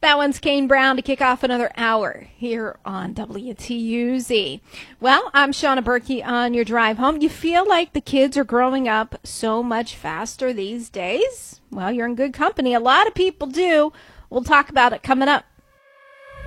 That one's Kane Brown to kick off another hour here on WTUZ. Well, I'm Shauna Berkey on your drive home. You feel like the kids are growing up so much faster these days? Well, you're in good company. A lot of people do. We'll talk about it coming up